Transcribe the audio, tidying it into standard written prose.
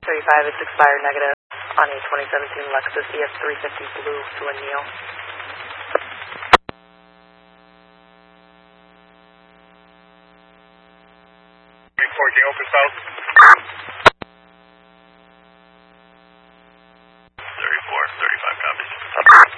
35, it's expired negative on a 2017 Lexus ES350 Blue to a Neil. Reporting open south.